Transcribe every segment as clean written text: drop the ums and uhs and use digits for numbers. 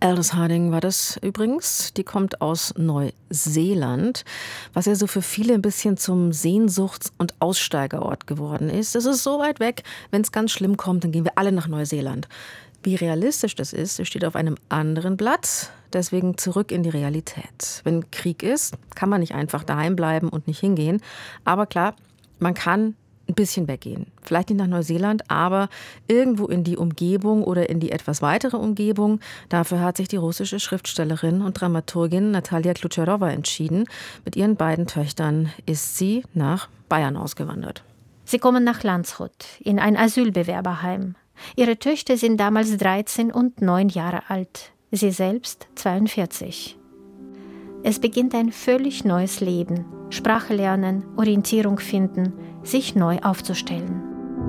Aldous Harding war das übrigens. Die kommt aus Neuseeland, was ja so für viele ein bisschen zum Sehnsuchts- und Aussteigerort geworden ist. Es ist so weit weg, wenn es ganz schlimm kommt, dann gehen wir alle nach Neuseeland. Wie realistisch das ist, steht auf einem anderen Blatt. Deswegen zurück in die Realität. Wenn Krieg ist, kann man nicht einfach daheim bleiben und nicht hingehen. Aber klar, man kann ein bisschen weggehen. Vielleicht nicht nach Neuseeland, aber irgendwo in die Umgebung oder in die etwas weitere Umgebung. Dafür hat sich die russische Schriftstellerin und Dramaturgin Natalia Klucharowa entschieden. Mit ihren beiden Töchtern ist sie nach Bayern ausgewandert. Sie kommen nach Landshut, in ein Asylbewerberheim. Ihre Töchter sind damals 13 und 9 Jahre alt. Sie selbst 42. Es beginnt ein völlig neues Leben. Sprache lernen, Orientierung finden, sich neu aufzustellen.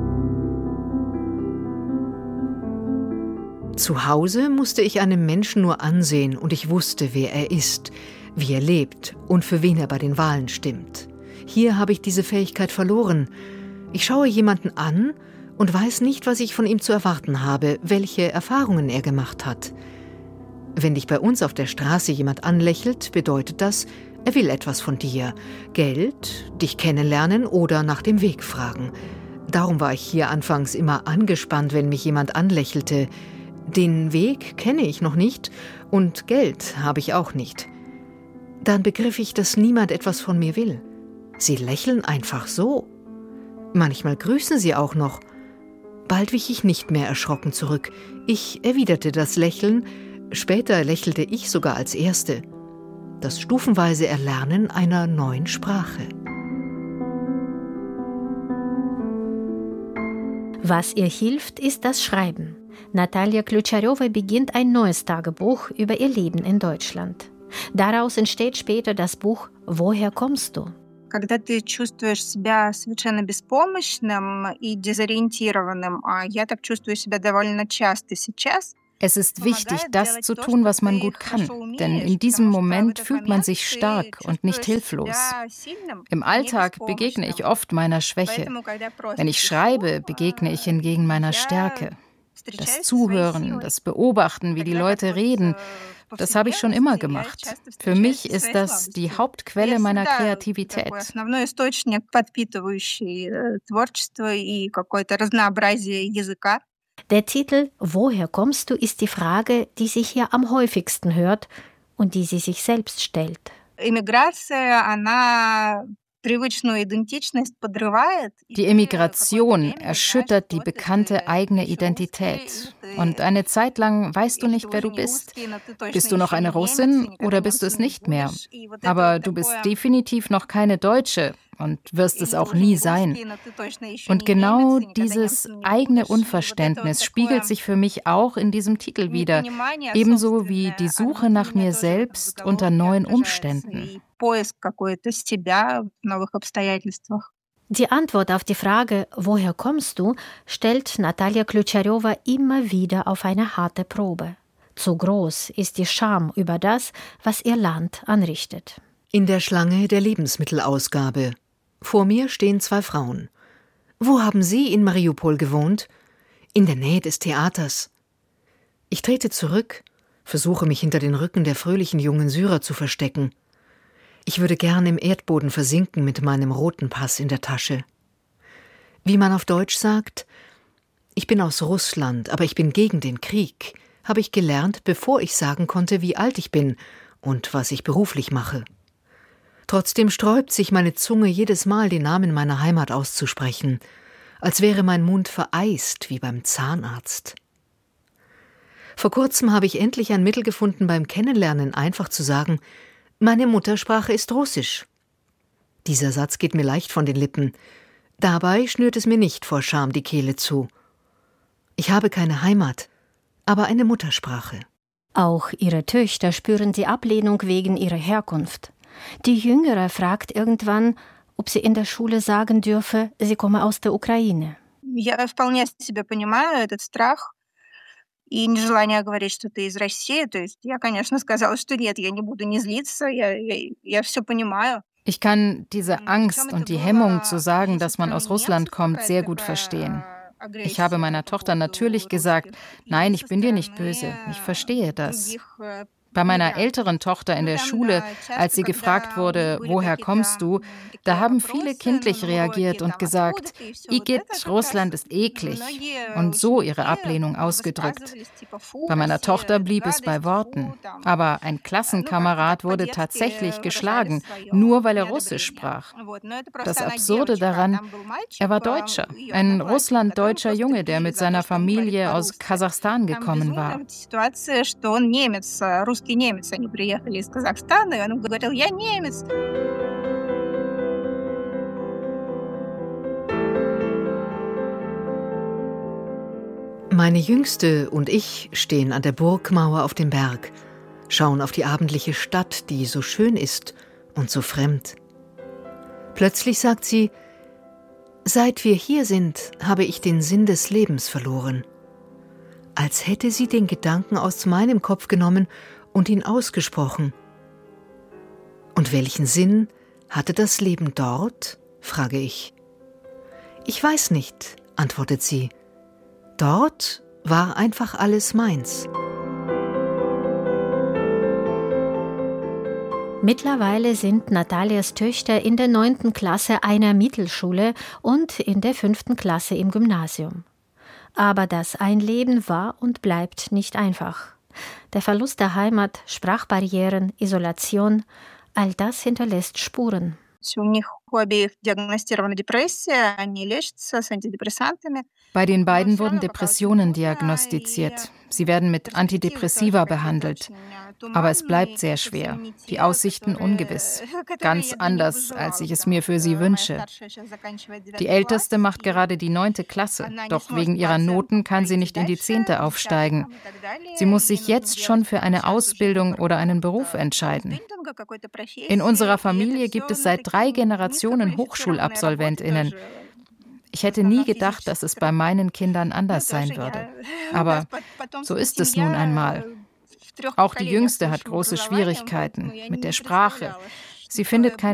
Zu Hause musste ich einen Menschen nur ansehen und ich wusste, wer er ist, wie er lebt und für wen er bei den Wahlen stimmt. Hier habe ich diese Fähigkeit verloren. Ich schaue jemanden an und weiß nicht, was ich von ihm zu erwarten habe, welche Erfahrungen er gemacht hat. Wenn dich bei uns auf der Straße jemand anlächelt, bedeutet das, er will etwas von dir. Geld, dich kennenlernen oder nach dem Weg fragen. Darum war ich hier anfangs immer angespannt, wenn mich jemand anlächelte. Den Weg kenne ich noch nicht und Geld habe ich auch nicht. Dann begriff ich, dass niemand etwas von mir will. Sie lächeln einfach so. Manchmal grüßen sie auch noch. Bald wich ich nicht mehr erschrocken zurück. Ich erwiderte das Lächeln. Später lächelte ich sogar als Erste. Das stufenweise Erlernen einer neuen Sprache. Was ihr hilft, ist das Schreiben. Natalia Klucharowa beginnt ein neues Tagebuch über ihr Leben in Deutschland. Daraus entsteht später das Buch »Woher kommst du?». Когда ты чувствуешь себя совершенно беспомощным и дезориентированным, а я так чувствую себя довольно часто сейчас. Es ist wichtig, das zu tun, was man gut kann, denn in diesem Moment fühlt man sich stark und nicht hilflos. Im Alltag begegne ich oft meiner Schwäche. Wenn ich schreibe, begegne ich hingegen meiner Stärke. Das Zuhören, das Beobachten, wie die Leute reden, das habe ich schon immer gemacht. Für mich ist das die Hauptquelle meiner Kreativität. Der Titel »Woher kommst du?« ist die Frage, die sich hier am häufigsten hört und die sie sich selbst stellt. Die Emigration erschüttert die bekannte eigene Identität. Und eine Zeit lang weißt du nicht, wer du bist. Bist du noch eine Russin oder bist du es nicht mehr? Aber du bist definitiv noch keine Deutsche und wirst es auch nie sein. Und genau dieses eigene Unverständnis spiegelt sich für mich auch in diesem Titel wider, ebenso wie die Suche nach mir selbst unter neuen Umständen. Die Antwort auf die Frage, woher kommst du, stellt Natalia Klucharowa immer wieder auf eine harte Probe. Zu groß ist die Scham über das, was ihr Land anrichtet. In der Schlange der Lebensmittelausgabe. Vor mir stehen 2 Frauen. Wo haben Sie in Mariupol gewohnt? In der Nähe des Theaters. Ich trete zurück, versuche mich hinter den Rücken der fröhlichen jungen Syrer zu verstecken. Ich würde gern im Erdboden versinken mit meinem roten Pass in der Tasche. Wie man auf Deutsch sagt, ich bin aus Russland, aber ich bin gegen den Krieg, habe ich gelernt, bevor ich sagen konnte, wie alt ich bin und was ich beruflich mache. Trotzdem sträubt sich meine Zunge jedes Mal, den Namen meiner Heimat auszusprechen, als wäre mein Mund vereist wie beim Zahnarzt. Vor kurzem habe ich endlich ein Mittel gefunden, beim Kennenlernen einfach zu sagen, meine Muttersprache ist Russisch. Dieser Satz geht mir leicht von den Lippen. Dabei schnürt es mir nicht vor Scham die Kehle zu. Ich habe keine Heimat, aber eine Muttersprache. Auch ihre Töchter spüren die Ablehnung wegen ihrer Herkunft. Die Jüngere fragt irgendwann, ob sie in der Schule sagen dürfe, sie komme aus der Ukraine. Я вполне себе понимаю этот страх. И нежелание говорить, что ты из России. То есть я, конечно, сказала, что нет, я не буду не злиться, я все понимаю. Ich kann diese Angst und die Hemmung zu sagen, dass man aus Russland kommt, sehr gut verstehen. Ich habe meiner Tochter natürlich gesagt, nein, ich bin dir nicht böse, ich verstehe das. Bei meiner älteren Tochter in der Schule, als sie gefragt wurde, woher kommst du, da haben viele kindlich reagiert und gesagt, Igitt, Russland ist eklig, und so ihre Ablehnung ausgedrückt. Bei meiner Tochter blieb es bei Worten, aber ein Klassenkamerad wurde tatsächlich geschlagen, nur weil er Russisch sprach. Das Absurde daran, er war Deutscher, ein russlanddeutscher Junge, der mit seiner Familie aus Kasachstan gekommen war. Немец, они приехали из Казахстана, и он говорил, я немец. Meine Jüngste und ich stehen an der Burgmauer auf dem Berg, schauen auf die abendliche Stadt, die so schön ist und so fremd. Plötzlich sagt sie, seit wir hier sind, habe ich den Sinn des Lebens verloren. Als hätte sie den Gedanken aus meinem Kopf genommen und ihn ausgesprochen. Und welchen Sinn hatte das Leben dort? Frage ich. Ich weiß nicht, antwortet sie. Dort war einfach alles meins. Mittlerweile sind Natalias Töchter in der 9. Klasse einer Mittelschule und in der 5. Klasse im Gymnasium. Aber das Einleben war und bleibt nicht einfach. Der Verlust der Heimat, Sprachbarrieren, Isolation, all das hinterlässt Spuren. Bei den beiden wurden Depressionen diagnostiziert. Sie werden mit Antidepressiva behandelt. Aber es bleibt sehr schwer. Die Aussichten ungewiss. Ganz anders, als ich es mir für sie wünsche. Die Älteste macht gerade die 9. Klasse. Doch wegen ihrer Noten kann sie nicht in die 10. aufsteigen. Sie muss sich jetzt schon für eine Ausbildung oder einen Beruf entscheiden. In unserer Familie gibt es seit 3 Generationen HochschulabsolventInnen. Ich hätte nie gedacht, dass es bei meinen Kindern anders sein würde. Aber so ist es nun einmal. Auch die Jüngste hat große Schwierigkeiten mit der Sprache. Sie findet keine